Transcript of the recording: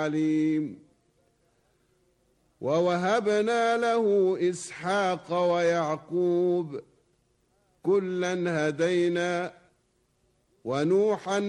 عليم. ووهبنا له إسحاق ويعقوب كلا هدينا ونوحا